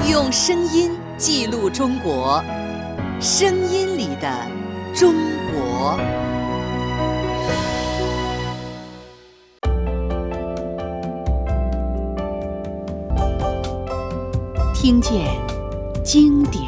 用声音记录中国，声音里的中国。听见经典。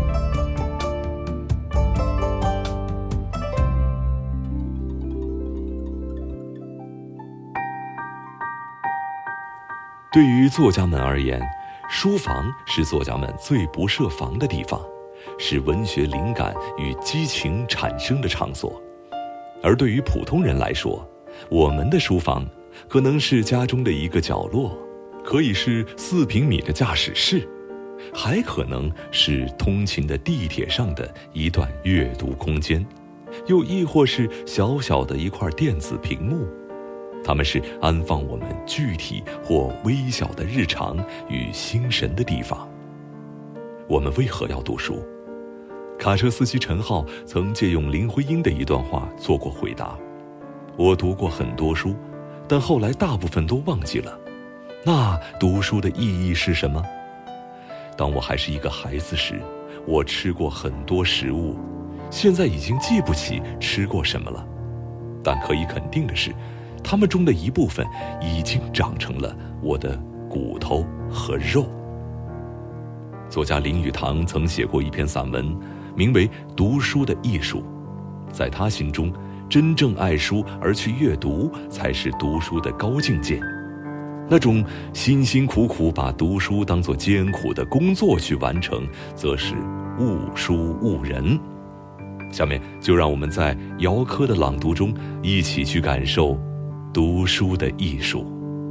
对于作家们而言，书房是作家们最不设防的地方，是文学灵感与激情产生的场所。而对于普通人来说，我们的书房可能是家中的一个角落，可以是4平米的驾驶室，还可能是通勤的地铁上的一段阅读空间，又亦或是小小的一块电子屏幕。它们是安放我们具体或微小的日常与心神的地方。我们为何要读书？卡车司机陈浩曾借用林徽因的一段话做过回答：我读过很多书，但后来大部分都忘记了。那读书的意义是什么？当我还是一个孩子时，我吃过很多食物，现在已经记不起吃过什么了。但可以肯定的是，它们中的一部分已经长成了我的骨头和肉。作家林语堂曾写过一篇散文，名为《读书的艺术》。在他心中，真正爱书而去阅读，才是读书的高境界。那种辛辛苦苦把读书当作艰苦的工作去完成，则是误书误人。下面就让我们在姚科的朗读中一起去感受读书的艺术。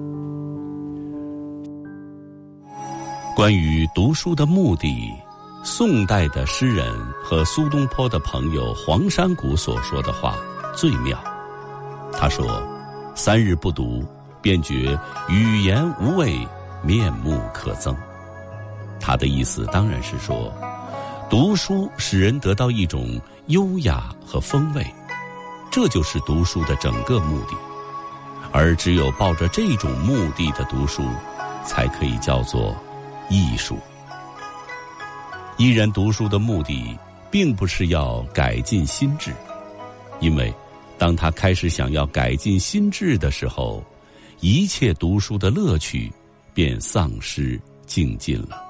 关于读书的目的，宋代的诗人和苏东坡的朋友黄山谷所说的话最妙。他说：“3日不读，便觉语言无味，面目可憎。”他的意思当然是说，读书使人得到一种优雅和风味，这就是读书的整个目的。而只有抱着这种目的的读书，才可以叫做艺术。一人读书的目的，并不是要改进心智，因为当他开始想要改进心智的时候，一切读书的乐趣便丧失尽尽了。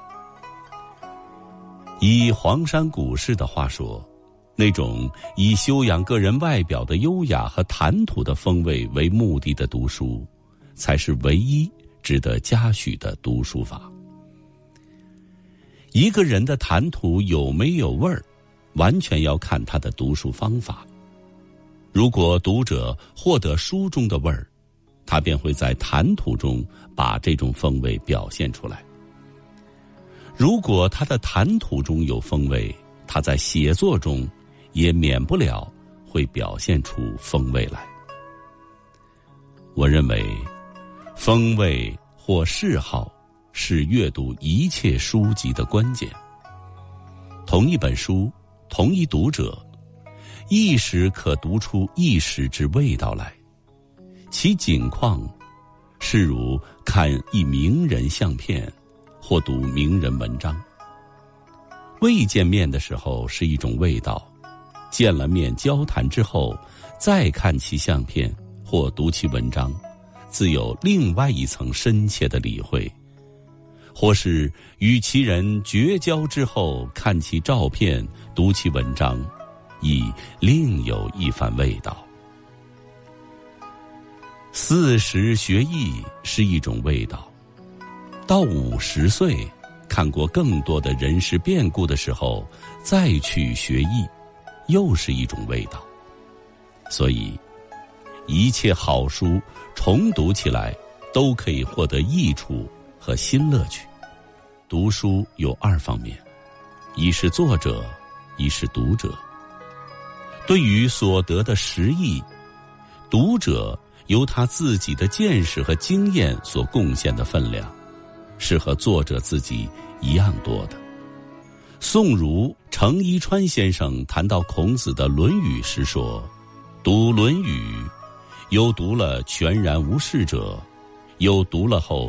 以黄山谷士的话说，那种以修养个人外表的优雅和谈吐的风味为目的的读书，才是唯一值得嘉许的读书法。一个人的谈吐有没有味儿，完全要看他的读书方法。如果读者获得书中的味儿，他便会在谈吐中把这种风味表现出来。如果他的谈吐中有风味，他在写作中也免不了会表现出风味来。我认为，风味或嗜好是阅读一切书籍的关键。同一本书，同一读者，一时可读出一时之味道来，其景况是如看一名人相片，或读名人文章。未见面的时候是一种味道，见了面交谈之后，再看其相片或读其文章，自有另外一层深切的理会。或是与其人绝交之后，看其照片，读其文章，亦另有一番味道。40学艺是一种味道，到50岁看过更多的人事变故的时候，再去学艺，又是一种味道。所以一切好书重读起来都可以获得益处和新乐趣。读书有2方面，一是作者，一是读者。对于所得的实益，读者由他自己的见识和经验所贡献的分量，是和作者自己一样多的。宋儒程一川先生谈到孔子的《论语》时说：“读《论语》，有读了全然无事者，有读了后